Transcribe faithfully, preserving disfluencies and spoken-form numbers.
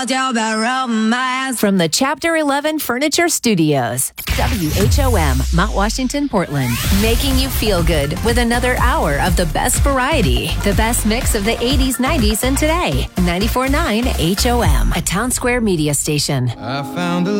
about your bad romance. From the Chapter eleven Furniture Studios, W H O M, Mount Washington, Portland. Making you feel good with another hour of the best variety. The best mix of the eighties, nineties, and today. ninety-four point nine H O M, a Town Square media station. I found a